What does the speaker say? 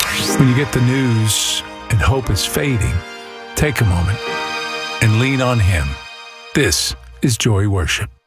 When you get the news and hope is fading, take a moment and lean on Him. This is Joy Worship.